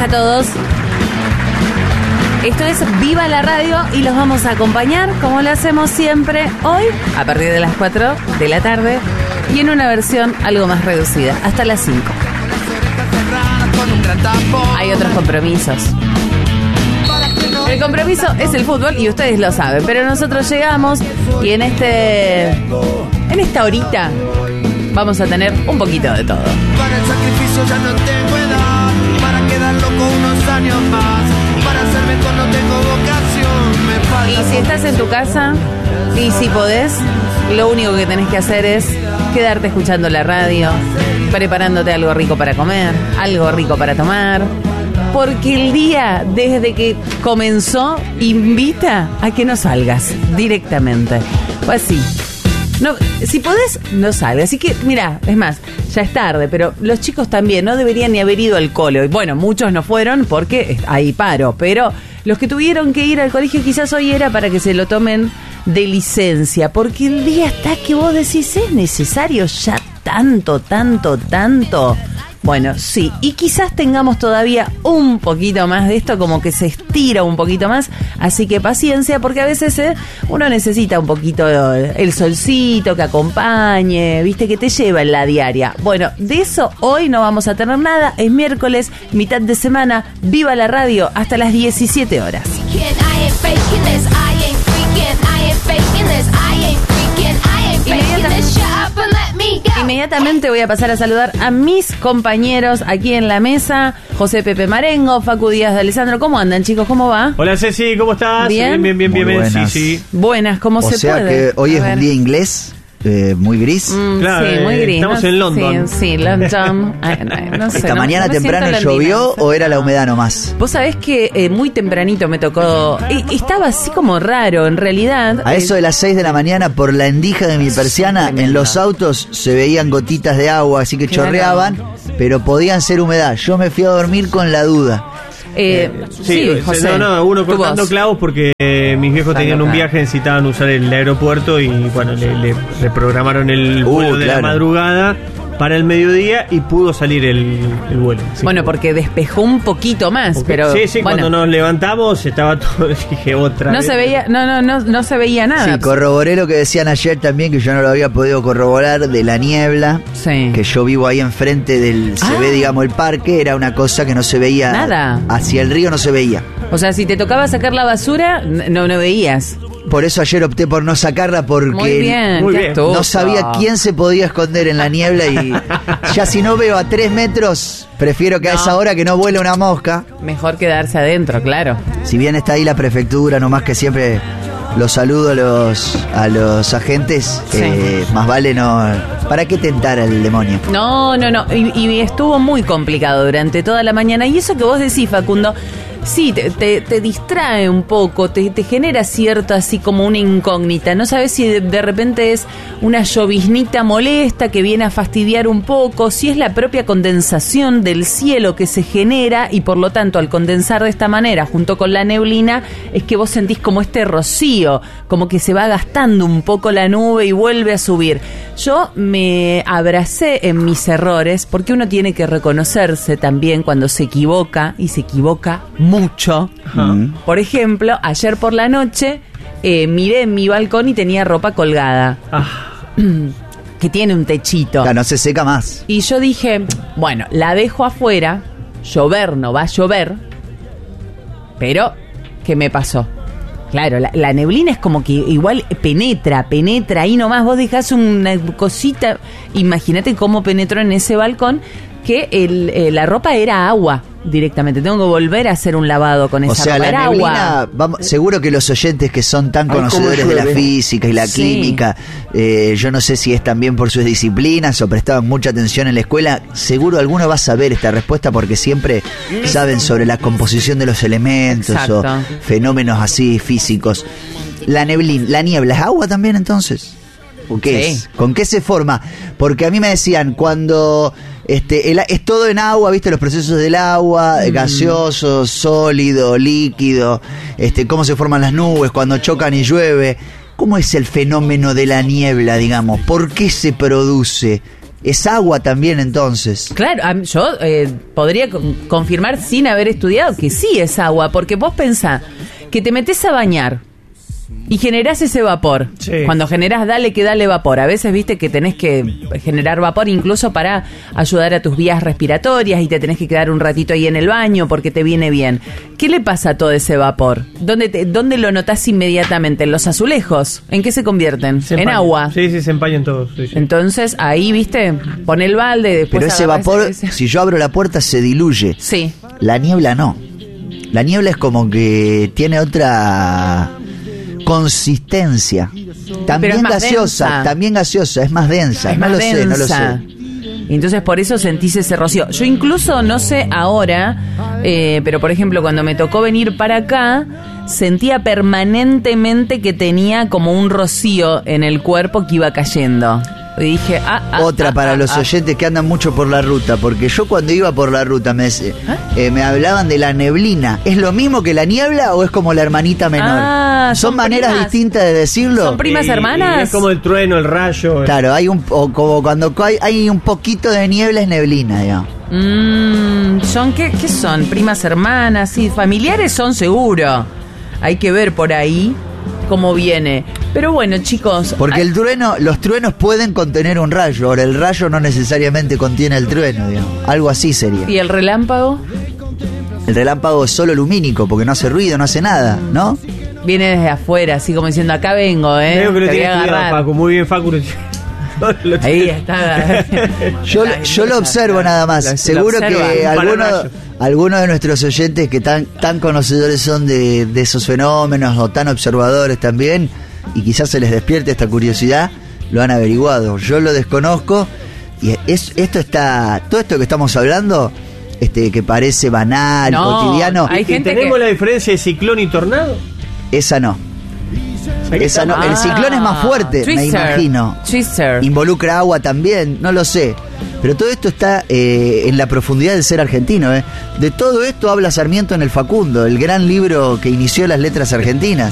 a todos. Esto es Viva la Radio y los vamos a acompañar como lo hacemos siempre hoy a partir de las 4 de la tarde y en una versión algo más reducida, hasta las 5. Hay otros compromisos. El compromiso es el fútbol y ustedes lo saben, pero nosotros llegamos y en esta horita vamos a tener un poquito de todo. Para el sacrificio ya no tengo edad, para quedar loco unos años más, para ser mejor no tengo vocación, me falta. Y si estás en tu casa y si podés, lo único que tenés que hacer es quedarte escuchando la radio, preparándote algo rico para comer, algo rico para tomar, porque el día desde que comenzó invita a que no salgas directamente. Pues sí. No, si podés, no salgas. Así que, mira, es más, ya es tarde, pero los chicos también no deberían ni haber ido al cole. Bueno, muchos no fueron porque hay paro, pero los que tuvieron que ir al colegio quizás hoy era para que se lo tomen de licencia, porque el día está que vos decís, ¿es necesario ya tanto? Bueno, sí, y quizás tengamos todavía un poquito más de esto, como que se estira un poquito más, así que paciencia, porque a veces uno necesita un poquito el solcito que acompañe, viste, que te lleva en la diaria. Bueno, de eso hoy no vamos a tener nada, es miércoles, mitad de semana, Viva la Radio, hasta las 17 horas. Inmediatamente voy a pasar a saludar a mis compañeros aquí en la mesa. José Pepe Marengo, Facu Díaz de Alessandro. ¿Cómo andan, chicos? ¿Cómo va? Hola, Ceci, ¿cómo estás? Bien. Bien. Buenas. Sí. Buenas, ¿cómo se puede? O sea que hoy es un día inglés, muy gris. Claro, sí, muy gris. estamos en London. Sí, London. No sé, ¿Esta mañana no me temprano siento llovió londinense. o era la humedad nomás? Vos sabés que muy tempranito me tocó. Estaba así como raro, en realidad. A eso de las 6 de la mañana, por la endija de mi persiana, tremendo. en los autos se veían gotitas de agua, así que Claro. chorreaban, pero podían ser humedad. Yo me fui a dormir con la duda. Sí, José. Uno tu cortando voz. clavos porque mis viejos tenían un viaje, necesitaban usar el aeropuerto y bueno, le reprogramaron el vuelo de la claro. madrugada para el mediodía y pudo salir el vuelo. Sí. Bueno, porque despejó un poquito más, pero Sí, bueno, cuando nos levantamos estaba todo, dije otra no vez. se veía, no se veía nada. Sí, corroboré lo que decían ayer también, que yo no lo había podido corroborar, de la niebla, Sí. que yo vivo ahí enfrente del, se ve, digamos, el parque, era una cosa que no se veía. Nada. Hacia el río no se veía. O sea, si te tocaba sacar la basura, no veías. Por eso ayer opté por no sacarla, Muy porque bien, Muy qué bien. astuto. no sabía quién se podía esconder en la niebla y ya si no veo a 3 metros, prefiero que a esa hora que no vuele una mosca. Mejor quedarse adentro, claro. Si bien está ahí la prefectura, nomás que siempre los saludo a los agentes, Sí. más vale no... ¿Para qué tentar al demonio? No. Y estuvo muy complicado durante toda la mañana. Y eso que vos decís, Facundo, sí, te distrae un poco, te genera cierto así como una incógnita. No sabes si de repente es una lloviznita molesta que viene a fastidiar un poco, si es la propia condensación del cielo que se genera y por lo tanto al condensar de esta manera junto con la neblina es que vos sentís como este rocío, como que se va gastando un poco la nube y vuelve a subir. Yo me abracé en mis errores porque uno tiene que reconocerse también cuando se equivoca y se equivoca mucho. Por ejemplo, ayer por la noche miré en mi balcón y tenía ropa colgada que tiene un techito. Claro, no se seca más. Y yo dije, bueno, la dejo afuera, llover no va a llover, pero ¿qué me pasó? Claro, la neblina es como que igual penetra ahí nomás, vos dejás una cosita, imagínate cómo penetró en ese balcón, que la ropa era agua directamente, tengo que volver a hacer un lavado con esa O sea, ropa, la era neblina, agua. seguro que los oyentes que son tan Ay, conocedores cómo de la llueve. física y la Sí. química, yo no sé si es también por sus disciplinas o prestaban mucha atención en la escuela, seguro alguno va a saber esta respuesta porque siempre saben sobre la composición de los elementos Exacto. o fenómenos así físicos. La niebla, ¿es agua también entonces? ¿O qué Sí. es? ¿Con qué se forma? Porque a mí me decían, cuando es todo en agua, ¿viste? Los procesos del agua, gaseoso, sólido, líquido, cómo se forman las nubes cuando chocan y llueve. ¿Cómo es el fenómeno de la niebla, digamos? ¿Por qué se produce? Es agua también, entonces. Claro, yo podría confirmar sin haber estudiado que sí es agua, porque vos pensás que te metés a bañar y generás ese vapor. Sí. Cuando generás dale vapor. A veces viste que tenés que generar vapor incluso para ayudar a tus vías respiratorias y te tenés que quedar un ratito ahí en el baño porque te viene bien. ¿Qué le pasa a todo ese vapor? ¿Dónde lo notás inmediatamente? ¿En los azulejos? ¿En qué se convierten? En agua. Sí, se empañan todos. Sí. Entonces ahí, viste, pon el balde, después. Pero ese vapor, si yo abro la puerta, se diluye. Sí. La niebla no. La niebla es como que tiene otra consistencia. También gaseosa, es más densa. No lo sé. Entonces por eso sentís ese rocío. Yo incluso no sé ahora, pero por ejemplo cuando me tocó venir para acá, sentía permanentemente que tenía como un rocío en el cuerpo que iba cayendo. Y dije, otra para los oyentes que andan mucho por la ruta, porque yo cuando iba por la ruta me hablaban de la neblina. ¿Es lo mismo que la niebla o es como la hermanita menor? ¿Son maneras distintas de decirlo? ¿Son primas hermanas? Es como el trueno, el rayo. Claro, como cuando hay un poquito de niebla es neblina, digamos. ¿Son qué son? ¿Primas hermanas? Sí, familiares son seguro. Hay que ver por ahí cómo viene. Pero bueno, chicos, porque los truenos pueden contener un rayo. Ahora el rayo no necesariamente contiene el trueno, digamos. Algo así sería. ¿Y el relámpago? El relámpago es solo lumínico, porque no hace ruido, no hace nada, ¿no? Viene desde afuera, así como diciendo, acá vengo, Creo que lo tiene estudiado, Facu. Muy bien, Facu. Ahí está. Yo lo observo nada más. Seguro que algunos de nuestros oyentes que tan conocedores son de esos fenómenos o tan observadores también, y quizás se les despierte esta curiosidad, lo han averiguado. Yo lo desconozco y todo esto que estamos hablando, que parece banal, cotidiano. Hay gente ¿Tenemos la diferencia de ciclón y tornado? Esa no. Esa no. El ciclón es más fuerte, me imagino. Involucra agua también, no lo sé. Pero todo esto está en la profundidad del ser argentino. De todo esto habla Sarmiento en El Facundo, el gran libro que inició las letras argentinas.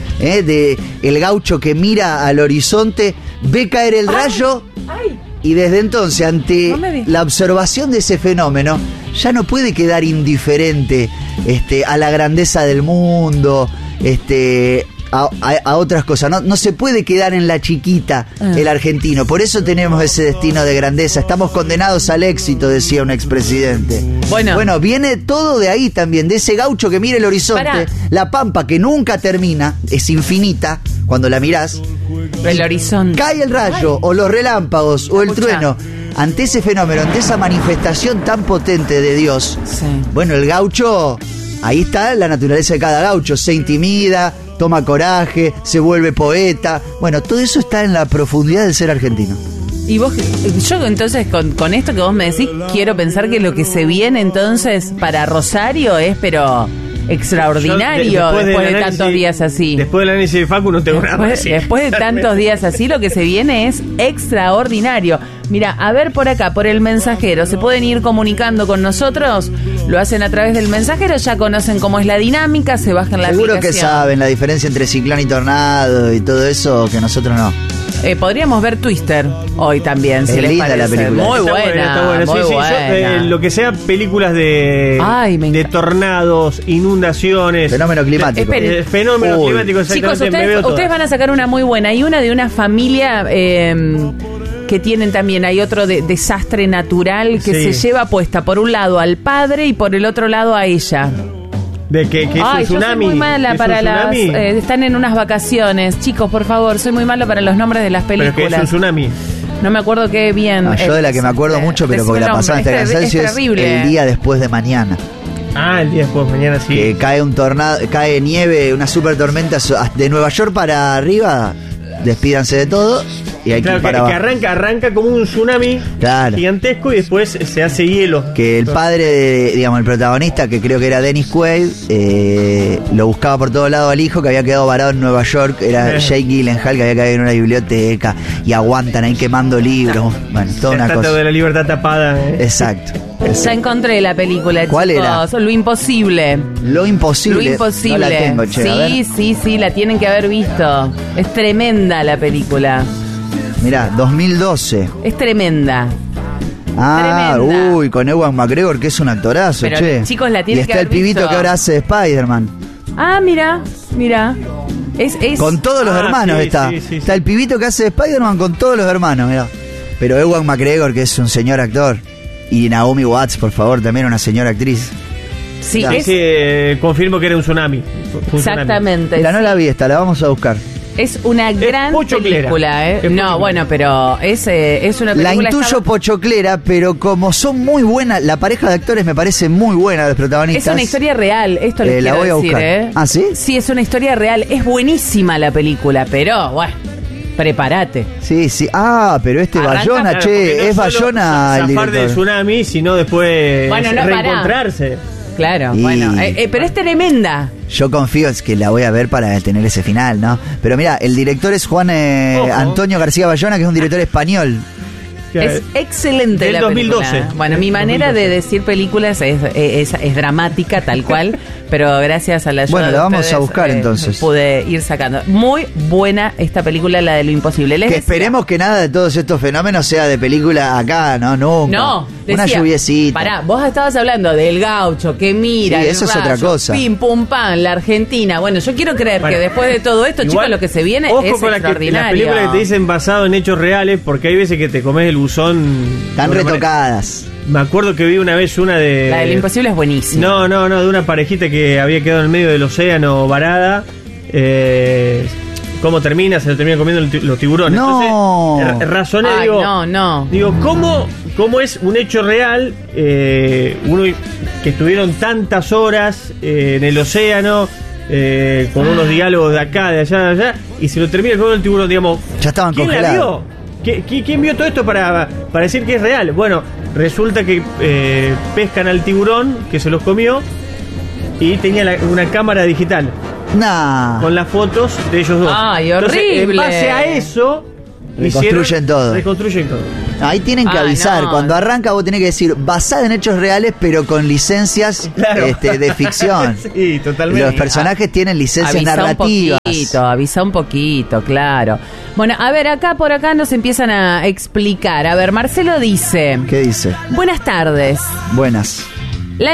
De el gaucho que mira al horizonte, ve caer el rayo y desde entonces, ante la observación de ese fenómeno, ya no puede quedar indiferente a la grandeza del mundo, a otras cosas. No se puede quedar en la chiquita el argentino. Por eso tenemos ese destino de grandeza. Estamos condenados al éxito, decía un expresidente. Bueno, viene todo de ahí también, de ese gaucho que mira el horizonte, la pampa que nunca termina, es infinita cuando la mirás. El horizonte. Cae el rayo, o los relámpagos, o el trueno. Ante ese fenómeno, ante esa manifestación tan potente de Dios, bueno, el gaucho, ahí está la naturaleza de cada gaucho. Se intimida, toma coraje, se vuelve poeta. Bueno, todo eso está en la profundidad del ser argentino. Y yo entonces con esto que vos me decís, quiero pensar que lo que se viene entonces para Rosario es pero extraordinario. Después de tantos días así. Después del análisis de Facu no tengo nada más. Después de tantos días así, lo que se viene es extraordinario. Mira, a ver por acá, por el mensajero, ¿se pueden ir comunicando con nosotros? Lo hacen a través del mensajero, ya conocen cómo es la dinámica, se bajan la aplicación. Seguro que saben la diferencia entre ciclón y tornado y todo eso, que nosotros no. Podríamos ver Twister hoy también, si les parece. La película. Muy buena. Muy buena. Yo, lo que sea películas de tornados, inundaciones, fenómeno climático. Fenómeno climático, chicos, ustedes van a sacar una muy buena. Hay una de una familia que tienen también, hay otro desastre natural que se lleva puesta por un lado al padre y por el otro lado a ella. De que es un tsunami. Yo soy muy mala para las... están en unas vacaciones. Chicos, por favor, soy muy mala para los nombres de las películas. Pero que es un tsunami. No me acuerdo qué bien. Yo de la que me acuerdo mucho, pero porque la pasaba en Cansancio, es El día después de mañana. El día después de mañana, sí. Que cae un tornado, cae nieve, una super tormenta de Nueva York para arriba. Despídanse de todo y hay que ir para abajo. Que arranca como un tsunami gigantesco y después se hace hielo. Que el padre el protagonista, que creo que era Dennis Quaid, lo buscaba por todos lados al hijo que había quedado varado en Nueva York. Era Jake Gyllenhaal, que había caído en una biblioteca y aguantan ahí quemando libros. Bueno, toda una cosa. De la libertad tapada. Exacto. Ya encontré la película, chicos. ¿Cuál era? Lo imposible. Lo imposible. No la tengo, sí, la tienen que haber visto. Es tremenda la película. Mirá, 2012. Es tremenda. Ah, Tremenda. uy, con Ewan McGregor, que es un actorazo, Pero, che. chicos, la y tienen que está el haber pibito visto. que ahora hace de Spider-Man. Ah, mira. Es Con todos los hermanos sí, está. sí, sí, Está sí. el pibito que hace de Spider-Man con todos los hermanos, mirá. Pero Ewan McGregor, que es un señor actor. Y Naomi Watts, por favor, también una señora actriz. Sí, Mirá. Confirmo que era un tsunami. Fue un tsunami. exactamente. Mira, no la vi esta, la vamos a buscar. Es una gran pochoclera. película, ¿eh? Es No, pochoclera. bueno, pero es una película. La intuyo estaba- pochoclera, pero como son muy buenas, la pareja de actores me parece muy buena, los protagonistas. Es una historia real, esto les La quiero voy a decir, buscar. ¿eh? ¿Ah, sí? Sí, es una historia real. Es buenísima la película, pero, bueno, prepárate. Sí, sí. Ah, pero este Arranca, Bayona, Claro, porque che, no es solo Bayona el zafar del director. tsunami, sino después Bueno, no, pará. reencontrarse. Claro, Y- bueno, pero es tremenda. Yo confío es que la voy a ver para tener ese final, ¿no? Pero mira, el director es Juan Ojo. Antonio García Bayona, que es un director español. Es excelente Del la 2012. película. Bueno, mi manera 2012. de decir películas es dramática, tal cual, pero gracias a la ayuda Bueno, de la vamos ustedes, a buscar, entonces. pude ir sacando. Muy buena esta película, la de lo imposible. Les Que decía- esperemos que nada de todos estos fenómenos sea de película acá, ¿no? Nunca. No, Una decía, lluviecita. Pará, vos estabas hablando del gaucho que mira. Sí, el eso es rayo, otra cosa. Pim, pum, pam, la Argentina. Bueno, yo quiero creer Bueno, que después de todo esto, igual, chicos, lo que se viene ojo es con las extraordinario. películas que te dicen basado en hechos reales, porque hay veces que te comes el buzón. Están de una retocadas. manera. Me acuerdo que vi una vez una de. La del imposible es buenísima. No, de una parejita que había quedado en el medio del océano varada. ¿Cómo termina? Se lo termina comiendo los tiburones. No. Entonces, razoné, Ay, digo. no. Digo, ¿cómo es un hecho real? Uno que estuvieron tantas horas en el océano, con unos diálogos de acá, de allá, de allá, y se lo termina comiendo el tiburón, digamos. Ya estaban ¿Quién la congelados. vio? ¿Quién vio todo esto para decir que es real? Bueno, resulta que pescan al tiburón que se los comió y tenía una cámara digital Nah. con las fotos de ellos dos. Ay, Entonces, horrible. en base a eso, Reconstruyen todo. Reconstruyen todo. Ahí tienen que Ay, avisar. no. Cuando arranca vos tenés que decir basada en hechos reales, pero con licencias Claro. de ficción. Sí, totalmente. Los personajes tienen licencias Avisa narrativas. avisa un poquito, claro. Bueno, a ver, por acá nos empiezan a explicar. A ver, Marcelo dice: ¿Qué dice? buenas tardes. Buenas. La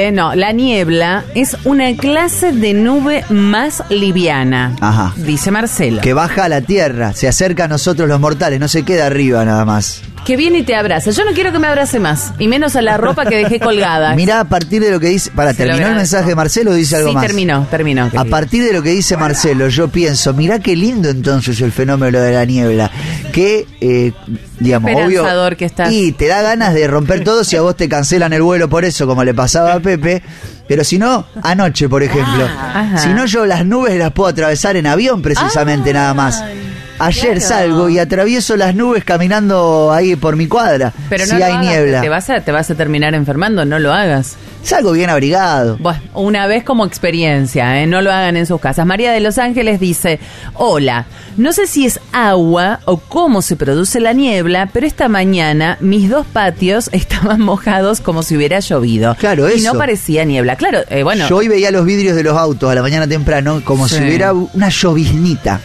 niebla es una clase de nube más liviana. Ajá. Dice Marcelo. Que baja a la tierra, se acerca a nosotros los mortales, no se queda arriba nada más. Que viene y te abraza. Yo no quiero que me abrace más. Y menos a la ropa que dejé colgada. Mirá, a partir de lo que dice. Se lo ¿terminó el agradezco. mensaje de Marcelo o dice algo Sí, más? terminó. A querido. partir de lo que dice Marcelo, yo pienso, mirá qué lindo entonces el fenómeno de la niebla. Que, digamos, obvio. Esperanzador que estás. Y te da ganas de romper todo si a vos te cancelan el vuelo por eso, como le pasaba a Pepe. Pero si no, anoche, por ejemplo. Ajá. Si no, yo las nubes las puedo atravesar en avión precisamente, nada más. Ayer claro. salgo y atravieso las nubes caminando ahí por mi cuadra. Pero no si lo hay hagas, niebla. te vas a terminar enfermando, no lo hagas. Salgo bien abrigado. Bueno, una vez como experiencia, no lo hagan en sus casas. María de Los Ángeles dice: hola, no sé si es agua o cómo se produce la niebla, pero esta mañana mis dos patios estaban mojados como si hubiera llovido. Claro, y eso. no parecía niebla. Claro, bueno. Yo hoy veía los vidrios de los autos a la mañana temprano como Sí. si hubiera una lloviznita.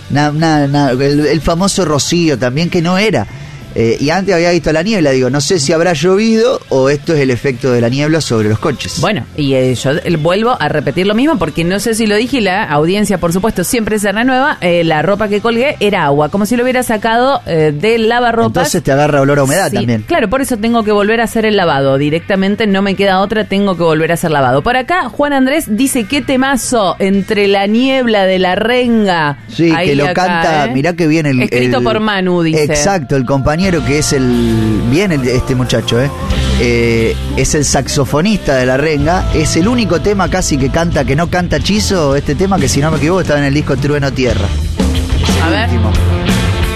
El famoso rocío también, que no era. Y antes había visto la niebla, digo, no sé si habrá llovido o esto es el efecto de la niebla sobre los coches. Bueno, y yo vuelvo a repetir lo mismo porque no sé si lo dije y la audiencia, por supuesto, siempre se renueva. La ropa que colgué era agua, como si lo hubiera sacado del lavarropas. Entonces te agarra olor a humedad Sí, también. Claro, por eso tengo que volver a hacer el lavado. Directamente no me queda otra, tengo que volver a hacer lavado. Por acá, Juan Andrés dice: qué temazo entre la niebla de la renga. Sí, Ahí que lo acá, canta, mirá que bien Escrito por Manu, dice. Exacto, el compañero que es este muchacho, es el saxofonista de la renga, es el único tema casi que canta, que no canta Chizo, este tema que si no me equivoco estaba en el disco Trueno Tierra. A ver. Último.